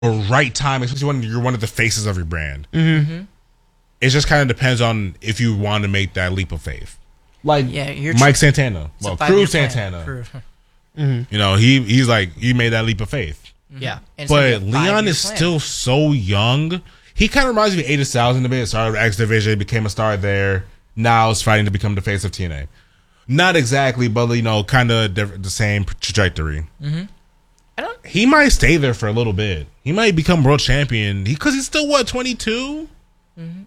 right time, especially when you're one of the faces of your brand. Mm-hmm. It just kind of depends on if you want to make that leap of faith. Like Mike Santana, Cruz Santana. Mm-hmm. You know, he made that leap of faith. Yeah, but Leon is still so young. He kind of reminds me of AJ Styles in a bit. Started X Division, became a star there. Now is fighting to become the face of TNA. Not exactly, but you know, kind of the same trajectory. Mm-hmm. He might stay there for a little bit. He might become world champion because he's still 22. Mm-hmm.